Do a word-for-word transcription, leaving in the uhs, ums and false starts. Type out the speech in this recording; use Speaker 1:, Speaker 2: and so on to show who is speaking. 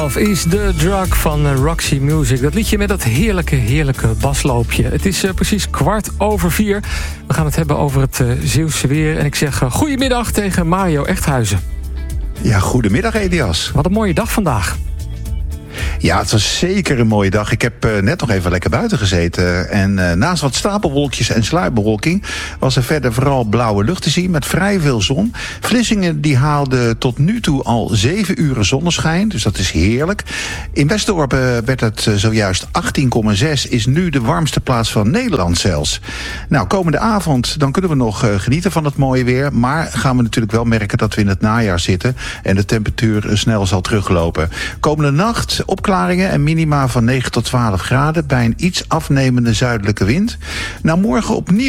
Speaker 1: Of is the drug van uh, Roxy Music. Dat liedje met dat heerlijke, heerlijke basloopje. Het is uh, precies kwart over vier. We gaan het hebben over het uh, Zeeuwse weer. En ik zeg uh, goedemiddag tegen Mario Echthuizen.
Speaker 2: Ja, goedemiddag Elias.
Speaker 1: Wat een mooie dag vandaag.
Speaker 2: Ja, het was zeker een mooie dag. Ik heb uh, net nog even lekker buiten gezeten. En uh, naast wat stapelwolkjes en sluierbewolking was er verder vooral blauwe lucht te zien met vrij veel zon. Vlissingen die haalde tot nu toe al zeven uren zonneschijn. Dus dat is heerlijk. In Westdorp uh, werd het uh, zojuist achttien komma zes. Is nu de warmste plaats van Nederland zelfs. Nou, komende avond dan kunnen we nog uh, genieten van het mooie weer. Maar gaan we natuurlijk wel merken dat we in het najaar zitten. En de temperatuur uh, snel zal teruglopen. Komende nacht opklaringen en minima van negen tot twaalf graden bij een iets afnemende zuidelijke wind. Nou, morgen opnieuw